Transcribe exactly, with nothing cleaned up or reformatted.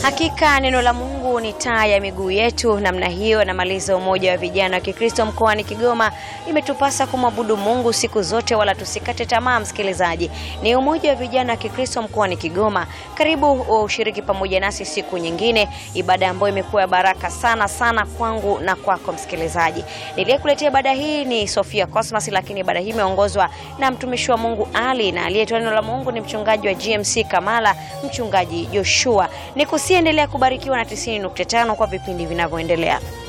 Hakika neno la Mungu ni taa ya miguu yetu. Namna hiyo na maliza umoja wa vijana wa Kikristo mkoani Kigoma, imetupasa kumwabudu Mungu siku zote wala tusikate tamaa. Msikilizaji, ni umoja wa vijana wa Kikristo mkoani Kigoma. Karibu ushiriki pamoja nasi siku nyingine, ibada ambayo imekuwa baraka sana sana kwangu na kwako msikilizaji. Niliyekuletea ibada hii ni Sofia Cosmas, lakini ibada hii imeongozwa na mtumishi wa Mungu Ali, na aliyetoa neno la Mungu ni mchungaji wa G M C Kamala, mchungaji Joshua. Nikusiendelea kubarikiwa na tisini nukta tano kwa vipindi vinavyoendelea.